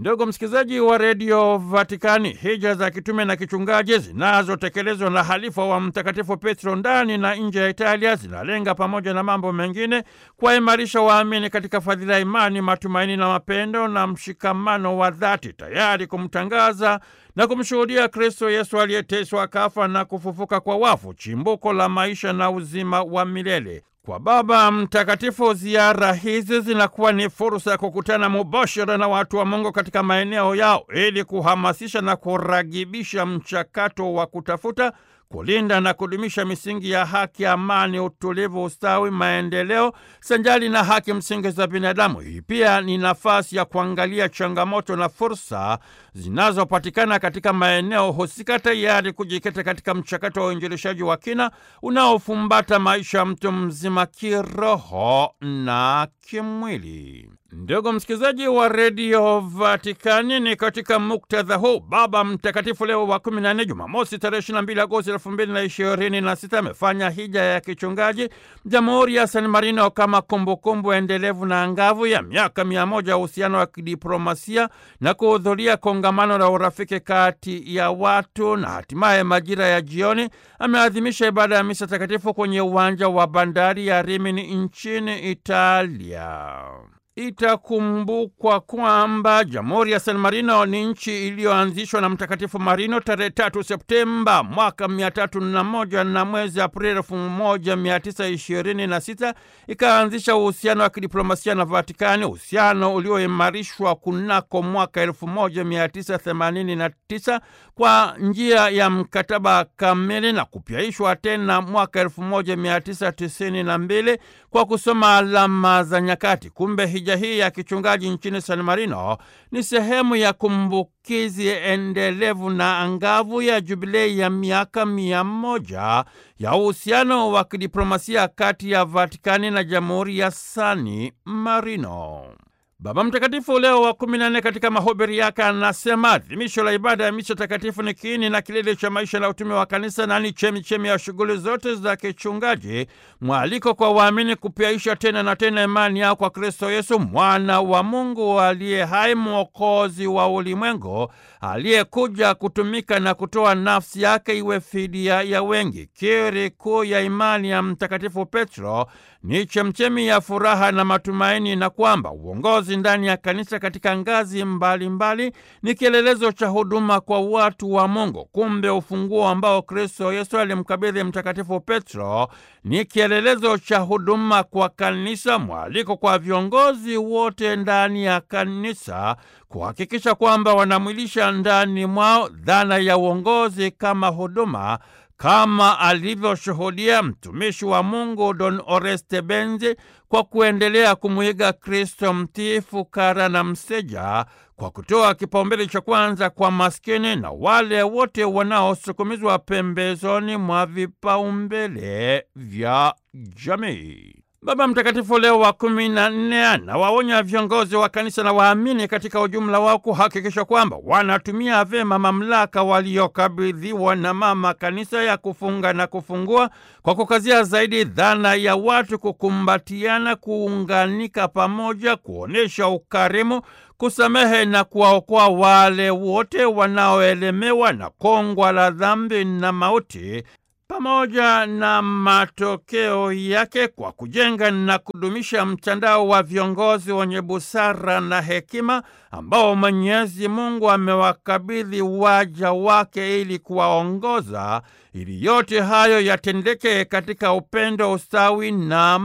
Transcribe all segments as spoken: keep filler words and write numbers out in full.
Ndugu msikilizaji wa redio Vatikani, hija za kitume na kichungaji zinazotekelezwa na halifa wa Mtakatifu Petro ndani na nje ya Italia zinalenga pamoja na mambo mengine kuwaimarisha waamini katika fadhila ya imani, matumaini na mapendo na mshikamano wa dhati, tayari kumtangaza na kumshuhudia Kristo Yesu aliyeteswa, akafa na kufufuka kwa wafu, chimbuko la maisha na uzima wa milele. Kwa Baba Mtakatifu, ziara hizi zinakuwa ni fursa ya kukutana mubashara na watu wa Mungu katika maeneo yao ili kuhamasisha na kuragibisha mchakato wa kutafuta, kulinda na kudumisha misingi ya haki, amani, utulivu, ustawi, maendeleo sanjali na haki msingi za binadamu. Hii pia ni nafasi ya kuangalia changamoto na fursa zinazopatikana katika maeneo husika, tayari kujikita katika mchakato wa uinjilishaji wa kina unaofumbata maisha mtu mzima kiroho na kimwili. Ndugu msikilizaji wa redio Vatikani, ni katika muktadha huu Baba Mtakatifu Leo wa kumi na nne, Jumamosi tarehe ishirini na mbili Agosti elfu mbili na ishirini na sita amefanya hija ya kichungaji Jamhuri ya San Marino kama kumbukumbu endelevu na angavu ya miaka mia moja ya uhusiano wa kidiplomasia na kuhudhuria kongamano la urafiki kati ya watu, na hatimaye majira ya jioni ameadhimisha ibada ya misa takatifu kwenye uwanja wa bandari ya Rimini nchini Italia. Itakumbukwa kwamba Jamhuri ya San Marino ni nchi iliyoanzishwa na Mtakatifu Marino tarehe tatu Septemba mwaka mia tatu na moja, na mwezi Aprili elfu moja mia tisa ishirini na sita ikaanzisha uhusiano wa kidiplomasia na Vatikani, uhusiano ulioimarishwa kunako mwaka elfu moja mia tisa themanini na tisa kwa njia ya mkataba kamili na kupyaishwa tena mwaka elfu moja mia tisa tisini na mbili kwa kusoma alama za nyakati. Kumbe hija hii ya kichungaji nchini San Marino ni sehemu ya kumbukizi endelevu na angavu ya jubilei ya miaka mia moja ya uhusiano wa kidiplomasia kati ya Vatikani na Jamhuri ya San Marino. Baba Mtakatifu Leo wa kumi na nne katika mahubiri yake anasema adhimisho la ibada ya misa takatifu ni kiini na kilele cha maisha na utume wa kanisa, na ni chemichemi ya shughuli zote za kichungaji, mwaliko kwa waamini kupyaisha tena na tena imani yao kwa Kristo Yesu, mwana wa Mungu aliye hai, mwokozi wa ulimwengu, aliyekuja kutumika na kutoa nafsi yake iwe fidia ya wengi. Kiri kuu ya imani ya Mtakatifu Petro ni chemchemi ya furaha na matumaini, na kwamba uongozi ndani ya kanisa katika ngazi mbalimbali mbali ni kielelezo cha huduma kwa watu wa Mungu. Kumbe ufunguo ambao Kristo Yesu alimkabidhi Mtakatifu Petro ni kielelezo cha huduma kwa kanisa, mwaliko kwa viongozi wote ndani ya kanisa kuhakikisha kwamba wanamwilisha ndani mwao dhana ya uongozi kama huduma, kama alivyoshuhudia mtumishi wa Mungu Don Oreste Benzi kwa kuendelea kumwiga Kristo mtiifu, kara na mseja, kwa kutoa kipaumbele cha kwanza kwa maskini na wale wote wanaosukumizwa pembezoni mwa vipaumbele vya jamii. Baba Mtakatifu Leo wa kumi na nne anawaonya viongozi wa kanisa na waamini katika ujumla wao kuhakikisha kwamba wanatumia vyema mamlaka waliokabidhiwa na Mama Kanisa ya kufunga na kufungua, kwa kukazia zaidi dhana ya watu kukumbatiana, kuunganika pamoja, kuonesha ukarimu, kusamehe na kuwaokoa wale wote wanaoelemewa na kongwa la dhambi na mauti, pamoja na matokeo yake, kwa kujenga na kudumisha mtandao wa viongozi wenye busara na hekima ambao Mwenyezi Mungu amewakabidhi waja wake ili kuwaongoza, ili yote hayo yatendeke katika upendo, ustawi na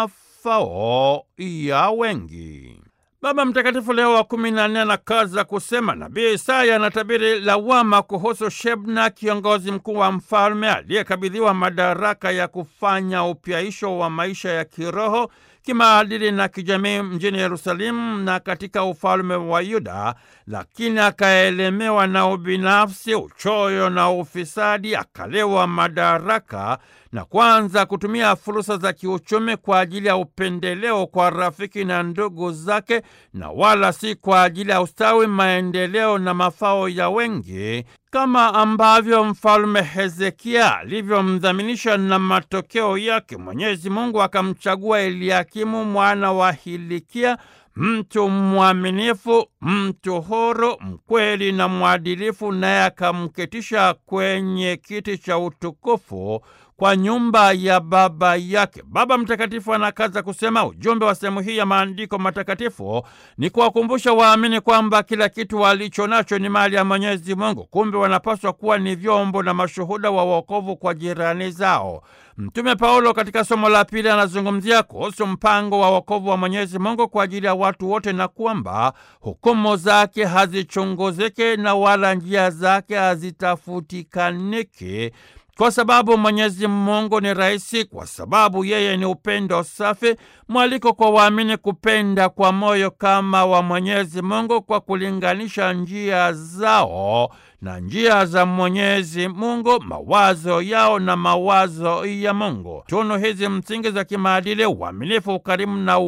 mafao ya wengi. Baba Mtakatifu Leo wa kumi na nne anakaza kusema nabii Isaya anatabiri lawama kuhusu Shebna, kiongozi mkuu wa mfalme aliyekabidhiwa madaraka ya kufanya upyaisho wa maisha ya kiroho, kimaadili na kijamii mjini Yerusalemu na katika ufalme wa Yuda, lakini akaelemewa na ubinafsi, uchoyo na ufisadi, akalewa madaraka na kwanza kutumia fursa za kiuchumi kwa ajili ya upendeleo kwa rafiki na ndugu zake, na wala si kwa ajili ya ustawi, maendeleo na mafao ya wengi, Kama ambavyo mfalme Hezekia alivyomdhaminisha na matokeo yake, Mwenyezi Mungu akamchagua Eliakimu mwana wa Hilikia, mtu mwaminifu, mtu huru, mkweli na mwadilifu, naye akamketisha kwenye kiti cha utukufu kwa nyumba ya baba yake. Baba Mtakatifu anakaza kusema ujumbe wa sehemu hii ya maandiko matakatifu ni kuwakumbusha waamini kwamba kila kitu walicho nacho ni mali ya Mwenyezi Mungu. Kumbe wanapaswa kuwa ni vyombo na mashuhuda wa wokovu kwa jirani zao. Mtume Paulo katika somo la pili anazungumzia kuhusu mpango wa wokovu wa Mwenyezi Mungu kwa ajili ya watu wote, na kwamba hukumu zake hazichunguzike na wala njia zake hazitafutikaniki, kwa sababu Mwenyezi Mungu ni rahisi, kwa sababu yeye ni upendo safi. Mwaliko kwa waamini kupenda kwa moyo kama wa Mwenyezi Mungu kwa kulinganisha njia zao na njia za Mwenyezi Mungu, mawazo yao na mawazo ya Mungu. Tunu hizi msingi za kimaadili, uaminifu, ukarimu na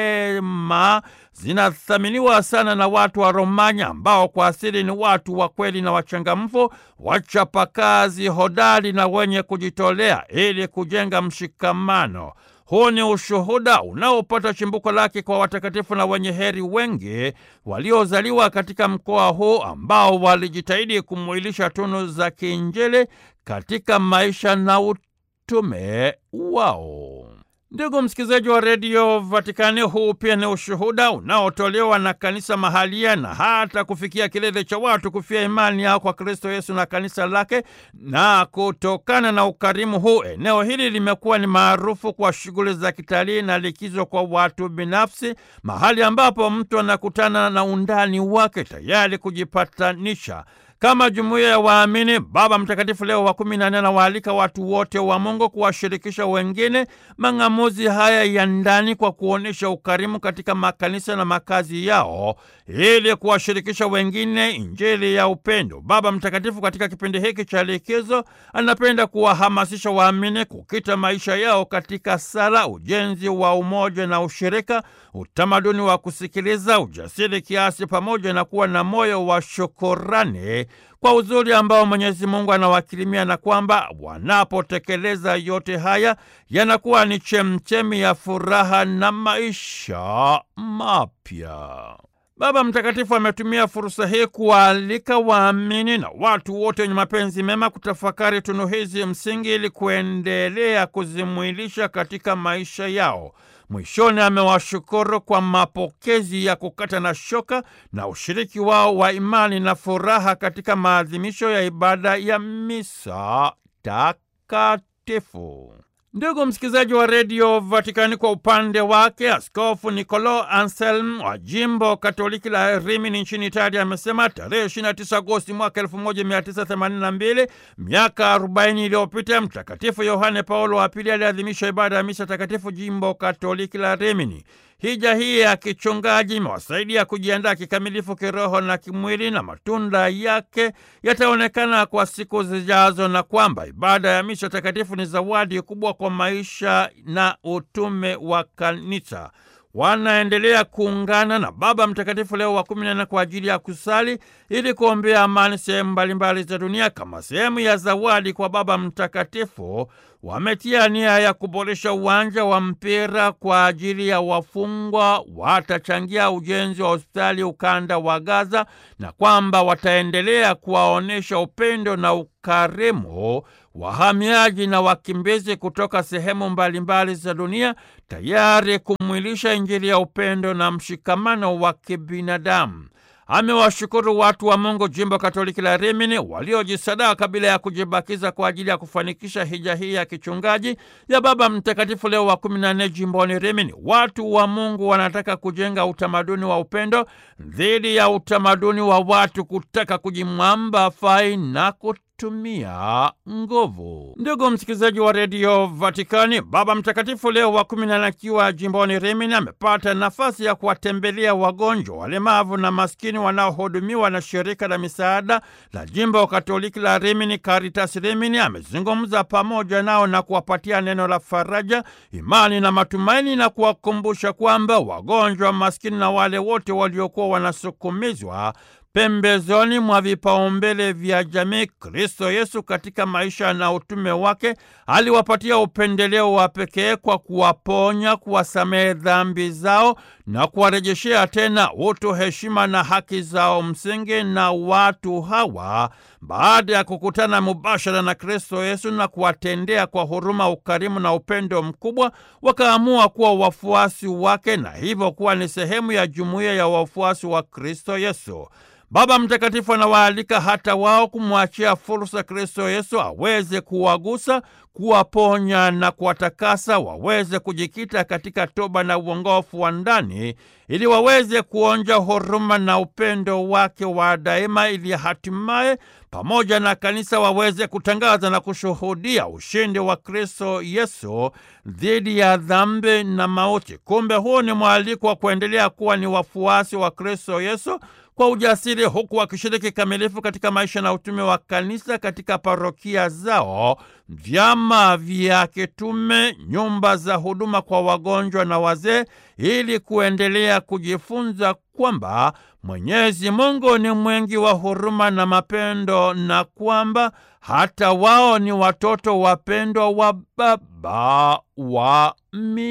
uwema, zinathaminiwa sana na watu wa Romanya, ambao kwa asili ni watu wa kweli na wachangamfu, wachapakazi, hodari na wenye kujitolea ili kujenga mshikamano. Huu ni ushuhuda unaopata chimbuko lake kwa watakatifu na wenye heri wengi waliozaliwa katika mkoa huu, ambao walijitahidi kumwilisha tunu za kiinjili katika maisha na utume wao. Ndugu msikilizaji wa redio Vatikani, huu pia ni ushuhuda unaotolewa na kanisa mahalia na hata kufikia kilele cha watu kufia imani yao kwa Kristo Yesu na kanisa lake. Na kutokana na ukarimu huu, eneo hili limekuwa ni maarufu kwa shughuli za kitalii na likizo kwa watu binafsi, mahali ambapo mtu anakutana na undani wake tayari kujipatanisha. Kama jumuiya ya waamini, Baba Mtakatifu Leo wa kumi na nne anawaalika watu wote wa Mungu kuwashirikisha wengine mang'amuzi haya ya ndani kwa kuonesha ukarimu katika makanisa na makazi yao, ili kuwashirikisha wengine injili ya upendo. Baba Mtakatifu katika kipindi hiki cha likizo anapenda kuwahamasisha waamini kukita maisha yao katika sala, ujenzi wa umoja na ushirika, utamaduni wa kusikiliza, ujasiri kiasi, pamoja na kuwa na moyo wa shukrani kwa uzuri ambao Mwenyezi Mungu anawakirimia, na kwamba wanapotekeleza yote haya yanakuwa ni chemchemi ya furaha na maisha mapya. Baba Mtakatifu ametumia fursa hii kuwaalika waamini na watu wote wenye mapenzi mema kutafakari tunu hizi msingi ili kuendelea kuzimwilisha katika maisha yao. Mwishoni amewashukuru kwa mapokezi ya kukata na shoka na ushiriki wao wa imani na furaha katika maadhimisho ya ibada ya misa takatifu. Ndugu msikilizaji wa redio Vatikani, kwa upande wake Askofu Niccolò Anselm wa jimbo Katoliki la Rimini nchini Italia amesema tarehe ishirini na tisa Agosti mwaka elfu moja mia tisa themanini na mbili, miaka arobaini iliyopita, Mtakatifu Yohane Paulo wa Pili aliadhimisha ibada ya misa takatifu jimbo Katoliki la Rimini. Hija hii ya kichungaji imewasaidia kujiandaa kikamilifu kiroho na kimwili, na matunda yake yataonekana kwa siku zijazo, na kwamba ibada ya misa takatifu ni zawadi kubwa kwa maisha na utume wa kanisa. Wanaendelea kuungana na Baba Mtakatifu Leo wa kumi na nne kwa ajili ya kusali ili kuombea amani sehemu mbalimbali za dunia. Kama sehemu ya zawadi kwa Baba Mtakatifu, wametia nia ya kuboresha uwanja wa mpira kwa ajili ya wafungwa, watachangia ujenzi wa hospitali ukanda wa Gaza, na kwamba wataendelea kuwaonesha upendo na ukarimu wahamiaji na wakimbizi kutoka sehemu mbalimbali za dunia, tayari kumwilisha injili ya upendo na mshikamano wa kibinadamu. Amewashukuru watu wa Mungu jimbo Katoliki la Rimini waliojisadaka kabla ya kujibakiza kwa ajili ya kufanikisha hija hii ya kichungaji ya Baba Mtakatifu Leo wa kumi na nne jimboni Rimini. Watu wa Mungu wanataka kujenga utamaduni wa upendo dhidi ya utamaduni wa watu kutaka kujimwamba fai na kutumia nguvu. Ndugu msikilizaji wa redio Vatikani, Baba Mtakatifu Leo wa kumi na nne akiwa jimboni Rimini amepata nafasi ya kuwatembelea wagonjwa, walemavu na maskini wanaohudumiwa na shirika la misaada la jimbo Katoliki la Rimini, Caritas Rimini. Amezungumza pamoja nao na kuwapatia neno la faraja, imani na matumaini, na kuwakumbusha kwamba wagonjwa, maskini na wale wote waliokuwa wanasukumizwa pembezoni mwa vipaumbele vya jamii. Kristo Yesu katika maisha na utume wake aliwapatia upendeleo wa pekee kwa kuwaponya, kuwasamehe dhambi zao na kuwarejeshea tena utu, heshima na haki zao msingi. Na watu hawa baada ya kukutana mubashara na Kristo Yesu na kuwatendea kwa huruma, ukarimu na upendo mkubwa, wakaamua kuwa wafuasi wake na hivyo kuwa ni sehemu ya jumuiya ya wafuasi wa Kristo Yesu. Baba Mtakatifu anawaalika hata wao kumwachia fursa Kristo Yesu aweze kuwagusa, kuwaponya na kuwatakasa, waweze kujikita katika toba na uongofu wa ndani ili waweze kuonja huruma na upendo wake wa daima, ili hatimaye pamoja na kanisa waweze kutangaza na kushuhudia ushindi wa Kristo Yesu dhidi ya dhambi na mauti. Kumbe huu ni mwaliko wa kuendelea kuwa ni wafuasi wa Kristo Yesu kwa ujasiri, huku wakishiriki kamilifu katika maisha na utume wa kanisa katika parokia zao, vyama vya kitume, nyumba za huduma kwa wagonjwa na wazee, ili kuendelea kujifunza kwamba Mwenyezi Mungu ni mwingi wa huruma na mapendo na kwamba hata wao ni watoto wapendwa wa Baba wa